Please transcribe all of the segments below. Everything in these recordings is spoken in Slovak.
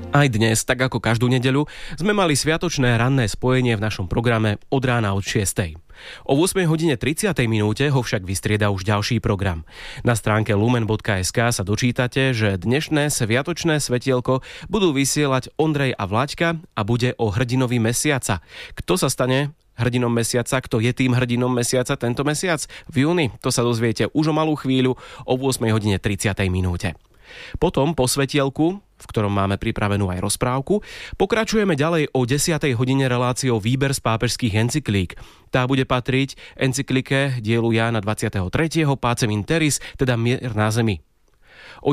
Aj dnes, tak ako každú nedeľu, sme mali sviatočné ranné spojenie v našom programe od rána od 6. O 8:30 ho však vystrieda už ďalší program. Na stránke lumen.sk sa dočítate, že dnešné sviatočné svetielko budú vysielať Ondrej a Vláďka a bude o hrdinovi mesiaca. Kto sa stane hrdinom mesiaca, kto je tým hrdinom mesiaca tento mesiac v júni? To sa dozviete už o malú chvíľu o 8:30. Potom po svetielku, v ktorom máme pripravenú aj rozprávku, pokračujeme ďalej o 10:00 reláciou Výber z pápežských encyklík. Tá bude patriť encyklike dielu Jána 23. Pacem in terris, teda mier na zemi. O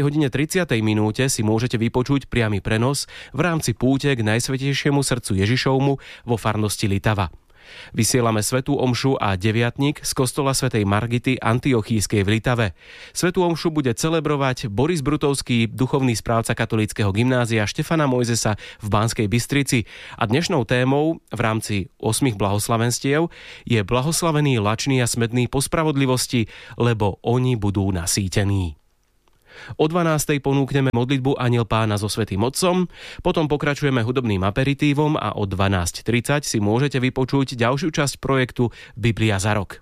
10:30 si môžete vypočuť priamy prenos v rámci púte k Najsvätejšiemu srdcu Ježišovmu vo farnosti Litava. Vysielame svätú omšu a deviatnik z kostola svätej Margity Antiochískej v Litave. Svätú omšu bude celebrovať Boris Brutovský, duchovný správca katolíckeho gymnázia Štefana Mojzesa v Banskej Bystrici. A dnešnou témou v rámci 8 blahoslavenstiev je blahoslavení lační a smední po spravodlivosti, lebo oni budú nasýtení. O 12:00 ponúkneme modlitbu Anjel Pána so Svätým Otcom, potom pokračujeme hudobným aperitívom a o 12:30 si môžete vypočuť ďalšiu časť projektu Biblia za rok.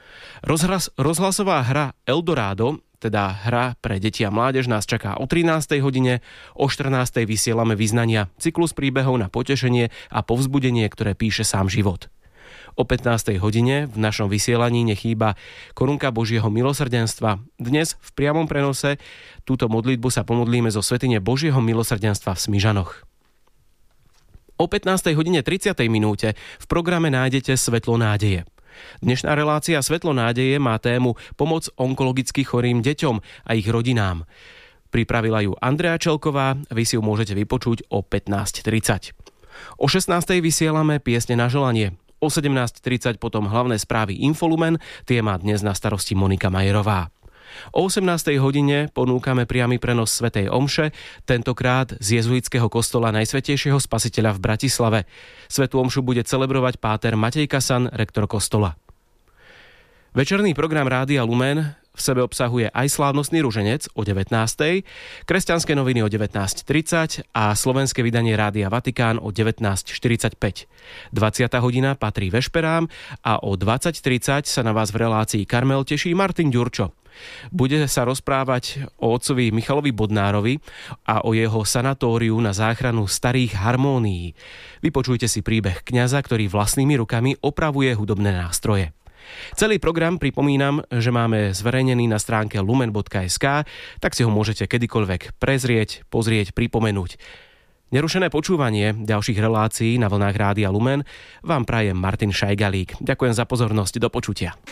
Rozhlasová hra Eldorado, teda hra pre deti a mládež, nás čaká o 13:00, o 14:00 vysielame vyznania, cyklus príbehov na potešenie a povzbudenie, ktoré píše sám život. O 15:00 v našom vysielaní nechýba korunka Božieho milosrdenstva. Dnes v priamom prenose túto modlitbu sa pomodlíme zo svätyne Božieho milosrdenstva v Smižanoch. O 15:30 v programe nájdete Svetlo nádeje. Dnešná relácia Svetlo nádeje má tému Pomoc onkologicky chorým deťom a ich rodinám. Pripravila ju Andrea Čelková, vy si ju môžete vypočuť o 15:30. O 16:00 vysielame Piesne na želanie. O 17:30 potom hlavné správy Infolumen, tie má dnes na starosti Monika Majerová. O 18:00 ponúkame priamy prenos svätej omše, tentokrát z jezuitského kostola Najsvätejšieho Spasiteľa v Bratislave. Svätú omšu bude celebrovať páter Matej Kasan, rektor kostola. Večerný program Rádia Lumen v sebe obsahuje aj slávnostný ruženec o 19:00, kresťanské noviny o 19:30 a slovenské vydanie Rádia Vatikán o 19:45. 20:00 patrí vešperám a o 20:30 sa na vás v relácii Karmel teší Martin Ďurčo. Bude sa rozprávať o otcovi Michalovi Bodnárovi a o jeho sanatóriu na záchranu starých harmónií. Vypočujte si príbeh kňaza, ktorý vlastnými rukami opravuje hudobné nástroje. Celý program, pripomínam, že máme zverejnený na stránke lumen.sk, tak si ho môžete kedykoľvek prezrieť, pozrieť, pripomenúť. Nerušené počúvanie ďalších relácií na vlnách Rádia Lumen vám praje Martin Šajgalík. Ďakujem za pozornosť, do počutia.